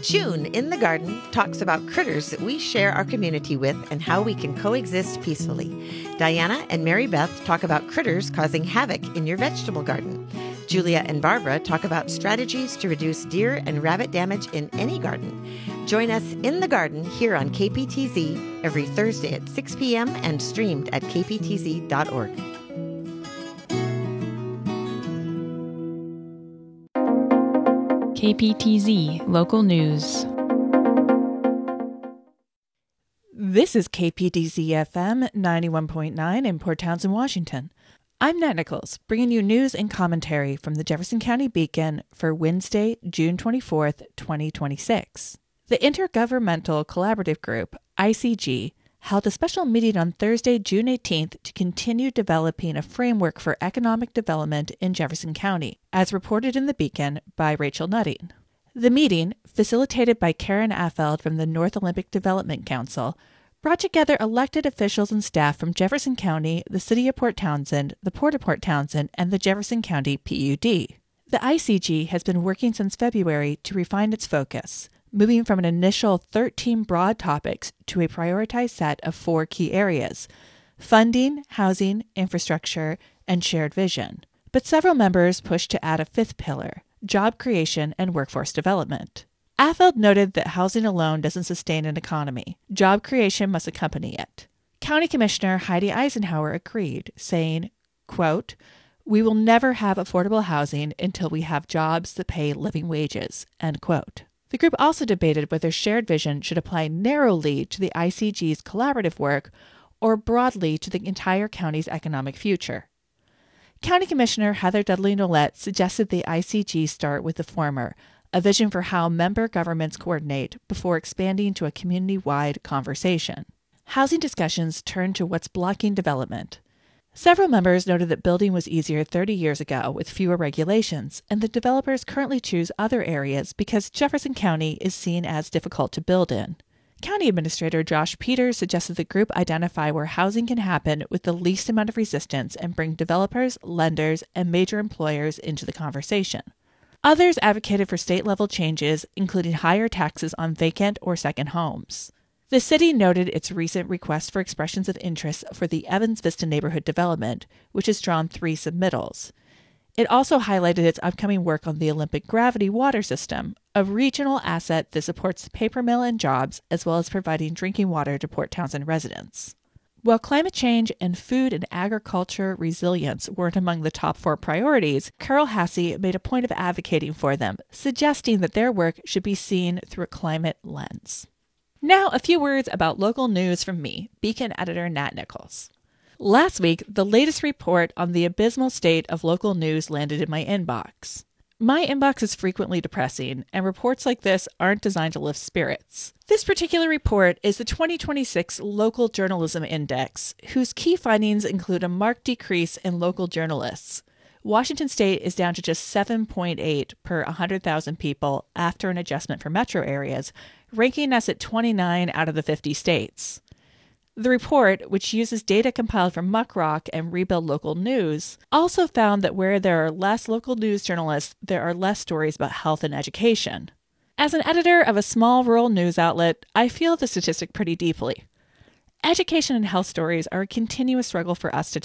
June in the Garden talks about critters that we share our community with and how we can coexist peacefully. Diana and Mary Beth talk about critters causing havoc in your vegetable garden. Julia and Barbara talk about strategies to reduce deer and rabbit damage in any garden. Join us in the garden here on KPTZ every Thursday at 6 p.m. and streamed at kptz.org. KPTZ Local News. This is KPTZ FM 91.9 in Port Townsend, Washington. I'm Nat Nichols, bringing you news and commentary from the Jefferson County Beacon for Wednesday, June 24th, 2026. The Intergovernmental Collaborative Group, ICG, held a special meeting on Thursday, June 18th to continue developing a framework for economic development in Jefferson County, as reported in the Beacon by Rachel Nutting. The meeting, facilitated by Karen Affeld from the North Olympic Development Council, brought together elected officials and staff from Jefferson County, the City of Port Townsend, the Port of Port Townsend, and the Jefferson County PUD. The ICG has been working since February to refine its focus, moving from an initial 13 broad topics to a prioritized set of 4 key areas: funding, housing, infrastructure, and shared vision. But several members pushed to add a 5th pillar: job creation and workforce development. Affeld noted that housing alone doesn't sustain an economy. Job creation must accompany it. County Commissioner Heidi Eisenhower agreed, saying, quote, "We will never have affordable housing until we have jobs that pay living wages," end quote. The group also debated whether shared vision should apply narrowly to the ICG's collaborative work or broadly to the entire county's economic future. County Commissioner Heather Dudley Nolet suggested the ICG start with the former, a vision for how member governments coordinate before expanding to a community-wide conversation. Housing discussions turned to what's blocking development. Several members noted that building was easier 30 years ago with fewer regulations, and that developers currently choose other areas because Jefferson County is seen as difficult to build in. County Administrator Josh Peters suggested the group identify where housing can happen with the least amount of resistance and bring developers, lenders, and major employers into the conversation. Others advocated for state-level changes, including higher taxes on vacant or second homes. The city noted its recent request for expressions of interest for the Evans Vista neighborhood development, which has drawn 3 submittals. It also highlighted its upcoming work on the Olympic Gravity water system, a regional asset that supports the paper mill and jobs, as well as providing drinking water to Port Townsend residents. While climate change and food and agriculture resilience weren't among the top 4 priorities, Carol Hasse made a point of advocating for them, suggesting that their work should be seen through a climate lens. Now, a few words about local news from me, Beacon editor Nat Nichols. Last week, the latest report on the abysmal state of local news landed in my inbox. My inbox is frequently depressing, and reports like this aren't designed to lift spirits. This particular report is the 2026 Local Journalism Index, whose key findings include a marked decrease in local journalists. Washington State is down to just 7.8 per 100,000 people after an adjustment for metro areas, ranking us at 29 out of the 50 states. The report, which uses data compiled from Muckrock and Rebuild Local News, also found that where there are less local news journalists, there are less stories about health and education. As an editor of a small rural news outlet, I feel the statistic pretty deeply. Education and health stories are a continuous struggle for us to